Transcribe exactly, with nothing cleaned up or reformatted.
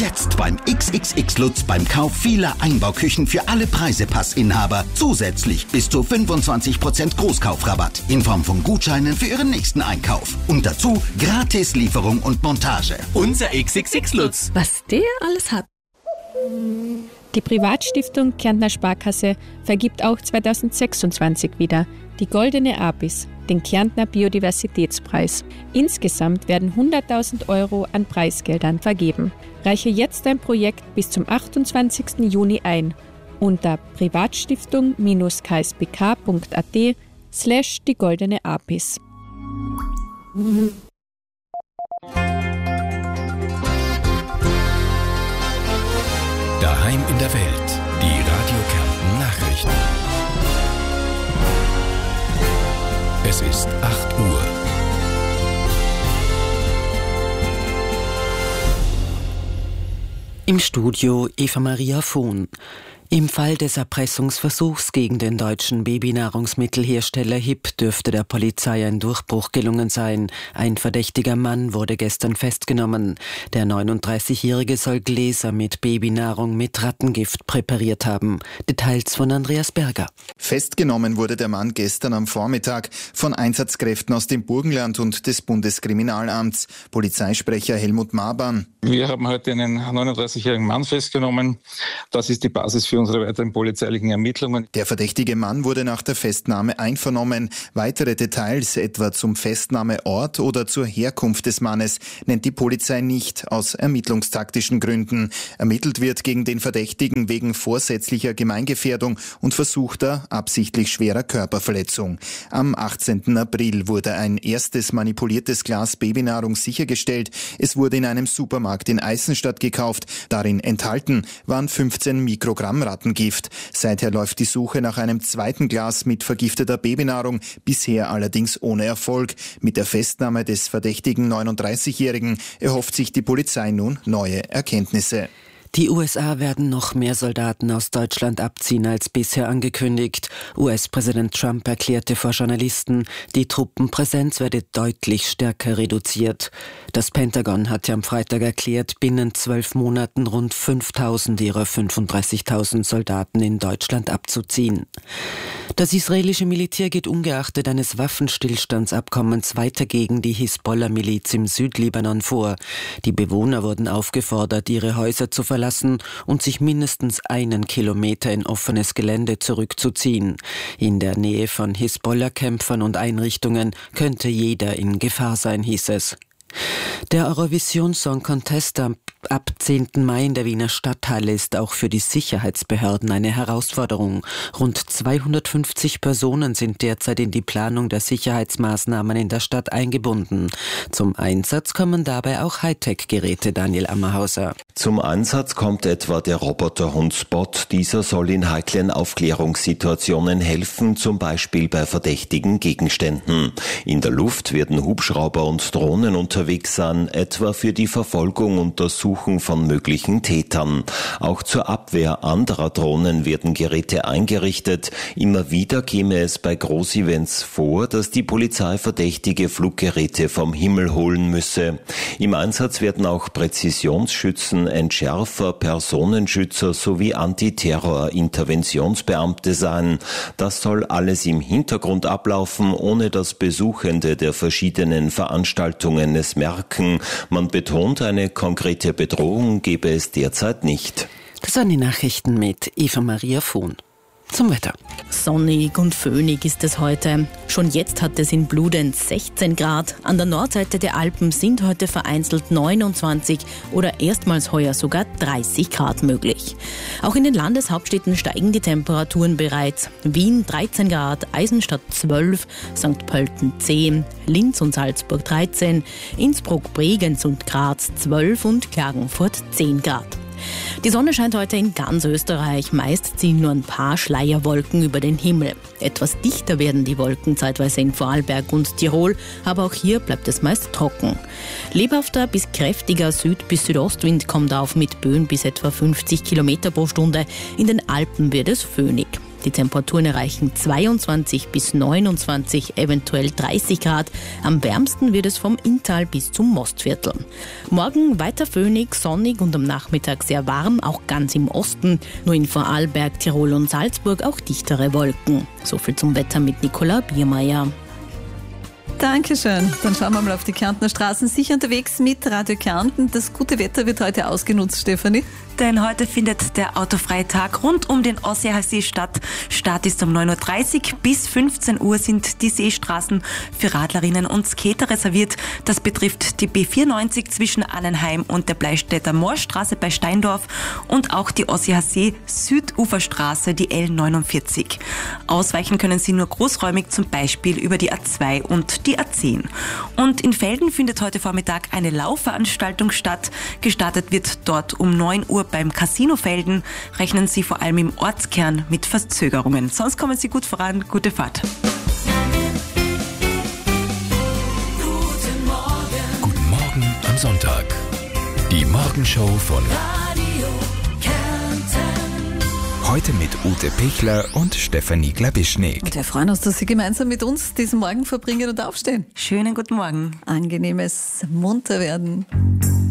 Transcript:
Jetzt beim X X X Lutz beim Kauf vieler Einbauküchen für alle Preisepassinhaber zusätzlich bis zu fünfundzwanzig Prozent Großkaufrabatt in Form von Gutscheinen für Ihren nächsten Einkauf. Und dazu gratis Lieferung und Montage. Unser X X X Lutz. Was der alles hat. Die Privatstiftung Kärntner Sparkasse vergibt auch zweitausendsechsundzwanzig wieder die Goldene Abis, den Kärntner Biodiversitätspreis. Insgesamt werden hunderttausend Euro an Preisgeldern vergeben. Reiche jetzt dein Projekt bis zum achtundzwanzigsten Juni ein unter privatstiftung-k s b k punkt a t slash die Goldene Abis. Daheim in der Welt, die Radio Kärnten Nachrichten. Es ist acht Uhr. Im Studio Eva Maria Vohn. Im Fall des Erpressungsversuchs gegen den deutschen Babynahrungsmittelhersteller H I P dürfte der Polizei ein Durchbruch gelungen sein. Ein verdächtiger Mann wurde gestern festgenommen. Der neununddreißigjährige soll Gläser mit Babynahrung mit Rattengift präpariert haben. Details von Andreas Berger. Festgenommen wurde der Mann gestern am Vormittag von Einsatzkräften aus dem Burgenland und des Bundeskriminalamts. Polizeisprecher Helmut Mabern. Wir haben heute einen neununddreißigjährigen Mann festgenommen. Das ist die Basis für unsere weiteren polizeilichen Ermittlungen. Der verdächtige Mann wurde nach der Festnahme einvernommen. Weitere Details, etwa zum Festnahmeort oder zur Herkunft des Mannes, nennt die Polizei nicht, aus ermittlungstaktischen Gründen. Ermittelt wird gegen den Verdächtigen wegen vorsätzlicher Gemeingefährdung und versuchter, absichtlich schwerer Körperverletzung. Am achtzehnten April wurde ein erstes manipuliertes Glas Babynahrung sichergestellt. Es wurde in einem Supermarkt in Eisenstadt gekauft. Darin enthalten waren fünfzehn Mikrogramm Rattengift. Seither läuft die Suche nach einem zweiten Glas mit vergifteter Babynahrung, bisher allerdings ohne Erfolg. Mit der Festnahme des verdächtigen neununddreißigjährigen erhofft sich die Polizei nun neue Erkenntnisse. Die U S A werden noch mehr Soldaten aus Deutschland abziehen als bisher angekündigt. U S-Präsident Trump erklärte vor Journalisten, die Truppenpräsenz werde deutlich stärker reduziert. Das Pentagon hatte am Freitag erklärt, binnen zwölf Monaten rund fünftausend ihrer fünfunddreißigtausend Soldaten in Deutschland abzuziehen. Das israelische Militär geht ungeachtet eines Waffenstillstandsabkommens weiter gegen die Hisbollah-Miliz im Südlibanon vor. Die Bewohner wurden aufgefordert, ihre Häuser zu verlassen und sich mindestens einen Kilometer in offenes Gelände zurückzuziehen. In der Nähe von Hisbollah-Kämpfern und Einrichtungen könnte jeder in Gefahr sein, hieß es. Der Eurovision Song Contest ab zehnten Mai in der Wiener Stadthalle ist auch für die Sicherheitsbehörden eine Herausforderung. Rund zweihundertfünfzig Personen sind derzeit in die Planung der Sicherheitsmaßnahmen in der Stadt eingebunden. Zum Einsatz kommen dabei auch Hightech-Geräte, Daniel Ammerhauser. Zum Einsatz kommt etwa der Roboterhund Spot. Dieser soll in heiklen Aufklärungssituationen helfen, zum Beispiel bei verdächtigen Gegenständen. In der Luft werden Hubschrauber und Drohnen unterwegs sein, etwa für die Verfolgung und das Suchen von möglichen Tätern. Auch zur Abwehr anderer Drohnen werden Geräte eingerichtet. Immer wieder käme es bei Großevents vor, dass die Polizei verdächtige Fluggeräte vom Himmel holen müsse. Im Einsatz werden auch Präzisionsschützen, Entschärfer, Personenschützer sowie Antiterror-Interventionsbeamte sein. Das soll alles im Hintergrund ablaufen, ohne dass Besuchende der verschiedenen Veranstaltungen es merken. Man betont, eine konkrete Bedrohung gebe es derzeit nicht. Das waren die Nachrichten mit Eva Maria Vohn. Zum Wetter. Sonnig und föhnig ist es heute. Schon jetzt hat es in Bludenz sechzehn Grad. An der Nordseite der Alpen sind heute vereinzelt neunundzwanzig oder erstmals heuer sogar dreißig Grad möglich. Auch in den Landeshauptstädten steigen die Temperaturen bereits. Wien dreizehn Grad, Eisenstadt zwölf, Sankt Pölten zehn, Linz und Salzburg dreizehn, Innsbruck, Bregenz und Graz zwölf und Klagenfurt zehn Grad. Die Sonne scheint heute in ganz Österreich. Meist ziehen nur ein paar Schleierwolken über den Himmel. Etwas dichter werden die Wolken zeitweise in Vorarlberg und Tirol, aber auch hier bleibt es meist trocken. Lebhafter bis kräftiger Süd- bis Südostwind kommt auf mit Böen bis etwa fünfzig Kilometer pro Stunde. In den Alpen wird es föhnig. Die Temperaturen erreichen zweiundzwanzig bis neunundzwanzig, eventuell dreißig Grad. Am wärmsten wird es vom Inntal bis zum Mostviertel. Morgen weiter föhnig, sonnig und am Nachmittag sehr warm, auch ganz im Osten. Nur in Vorarlberg, Tirol und Salzburg auch dichtere Wolken. So viel zum Wetter mit Nicola Biermeier. Dankeschön. Dann schauen wir mal auf die Kärntner Straßen. Sicher unterwegs mit Radio Kärnten. Das gute Wetter wird heute ausgenutzt, Stefanie. Denn heute findet der autofreie Tag rund um den Osseer See statt. Start ist um neun Uhr dreißig. Bis fünfzehn Uhr sind die Seestraßen für Radlerinnen und Skater reserviert. Das betrifft die B vierundneunzig zwischen Annenheim und der Bleistädter Moorstraße bei Steindorf und auch die Osseer See Süduferstraße, die L neunundvierzig. Ausweichen können Sie nur großräumig, zum Beispiel über die A zwei und die A zehn. Und in Velden findet heute Vormittag eine Laufveranstaltung statt. Gestartet wird dort um neun Uhr beim Casino Velden. Rechnen Sie vor allem im Ortskern mit Verzögerungen. Sonst kommen Sie gut voran. Gute Fahrt. Guten Morgen. Guten Morgen am Sonntag. Die Morgenshow von Radio Kärnten. Heute mit Ute Pichler und Stefanie Glabischnik. Und wir freuen uns, dass Sie gemeinsam mit uns diesen Morgen verbringen und aufstehen. Schönen guten Morgen. Angenehmes Munterwerden.